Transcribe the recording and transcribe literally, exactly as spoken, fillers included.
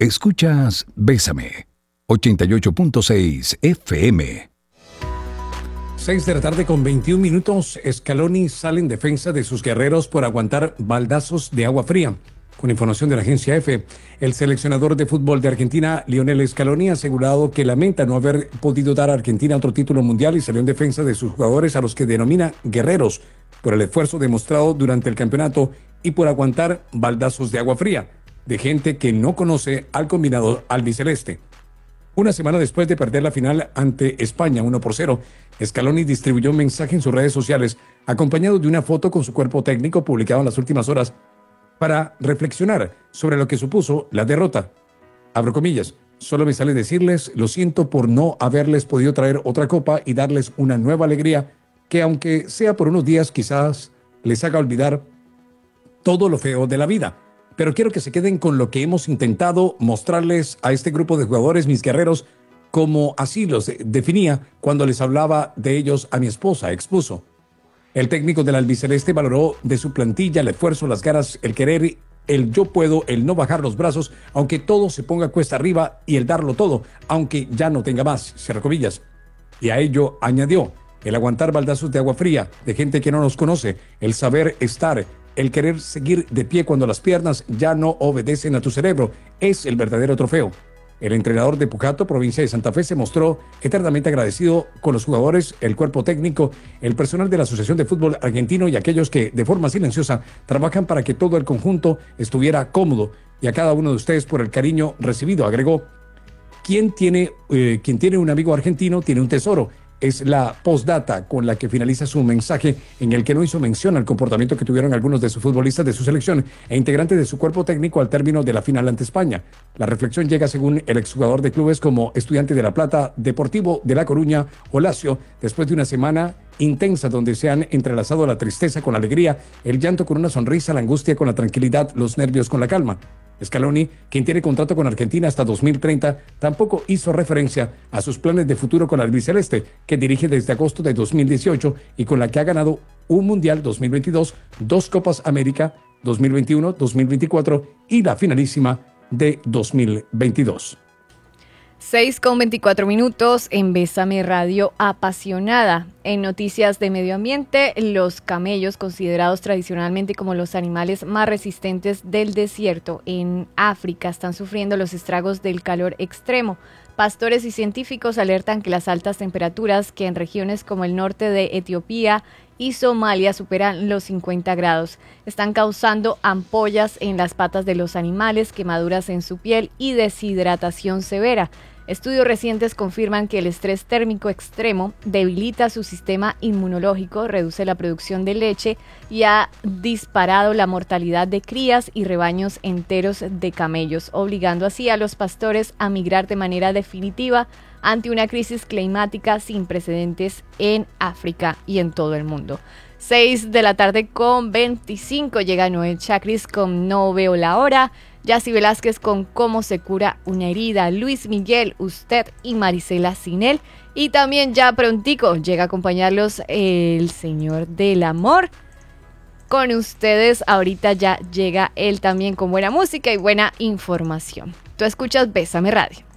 Escuchas Bésame, ochenta y ocho punto seis F M. seis de la tarde con veintiún minutos. Scaloni sale en defensa de sus guerreros por aguantar baldazos de agua fría. Con información de la agencia EFE, el seleccionador de fútbol de Argentina, Lionel Scaloni, ha asegurado que lamenta no haber podido dar a Argentina otro título mundial y salió en defensa de sus jugadores, a los que denomina guerreros, por el esfuerzo demostrado durante el campeonato y por aguantar baldazos de agua fría de gente que no conoce al combinado albiceleste. Una semana después de perder la final ante España uno por cero, Scaloni distribuyó un mensaje en sus redes sociales acompañado de una foto con su cuerpo técnico publicado en las últimas horas para reflexionar sobre lo que supuso la derrota. Abro comillas, solo me sale decirles lo siento por no haberles podido traer otra copa y darles una nueva alegría que, aunque sea por unos días, quizás les haga olvidar todo lo feo de la vida. Pero quiero que se queden con lo que hemos intentado mostrarles a este grupo de jugadores, mis guerreros, como así los definía cuando les hablaba de ellos a mi esposa, expuso. El técnico del albiceleste valoró de su plantilla el esfuerzo, las ganas, el querer, el yo puedo, el no bajar los brazos, aunque todo se ponga cuesta arriba, y el darlo todo, aunque ya no tenga más, cierra comillas. Y a ello añadió, el aguantar baldazos de agua fría, de gente que no nos conoce, el saber estar, el querer seguir de pie cuando las piernas ya no obedecen a tu cerebro, es el verdadero trofeo. El entrenador de Pujato, provincia de Santa Fe, se mostró eternamente agradecido con los jugadores, el cuerpo técnico, el personal de la Asociación de Fútbol Argentino y aquellos que de forma silenciosa trabajan para que todo el conjunto estuviera cómodo, y a cada uno de ustedes por el cariño recibido. Agregó, quien tiene, eh, quien tiene un amigo argentino tiene un tesoro. Es la postdata con la que finaliza su mensaje, en el que no hizo mención al comportamiento que tuvieron algunos de sus futbolistas de su selección e integrantes de su cuerpo técnico al término de la final ante España. La reflexión llega según el exjugador de clubes como Estudiante de La Plata, Deportivo de La Coruña o Lazio, después de una semana intensa donde se han entrelazado la tristeza con la alegría, el llanto con una sonrisa, la angustia con la tranquilidad, los nervios con la calma. Scaloni, quien tiene contrato con Argentina hasta dos mil treinta, tampoco hizo referencia a sus planes de futuro con la albiceleste, que dirige desde agosto de dos mil dieciocho y con la que ha ganado un Mundial dos mil veintidós, dos Copas América dos mil veintiuno, dos mil veinticuatro y la finalísima de dos mil veintidós. seis con veinticuatro minutos en Bésame Radio Apasionada. En noticias de medio ambiente, los camellos, considerados tradicionalmente como los animales más resistentes del desierto en África, están sufriendo los estragos del calor extremo. Pastores y científicos alertan que las altas temperaturas que en regiones como el norte de Etiopía y Somalia superan los cincuenta grados están causando ampollas en las patas de los animales, quemaduras en su piel y deshidratación severa. Estudios recientes confirman que el estrés térmico extremo debilita su sistema inmunológico, reduce la producción de leche y ha disparado la mortalidad de crías y rebaños enteros de camellos, obligando así a los pastores a migrar de manera definitiva ante una crisis climática sin precedentes en África y en todo el mundo. seis de la tarde con veinticinco, llega Noel Chacris con No Veo la Hora, Yacy Velázquez con Cómo se cura una herida, Luis Miguel, Usted y Marisela Cinel, y también ya prontico llega a acompañarlos el Señor del Amor. Con ustedes ahorita ya llega él también con buena música y buena información. Tú escuchas Bésame Radio.